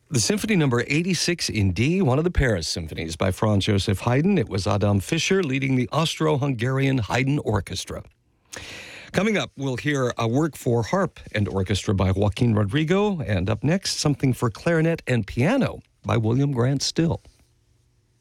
The Symphony number 86 in D, one of the Paris symphonies by Franz Joseph Haydn. It was Adam Fischer leading the Austro-Hungarian Haydn Orchestra. Coming up, we'll hear a work for harp and orchestra by Joaquin Rodrigo, and up next, something for clarinet and piano by William Grant Still.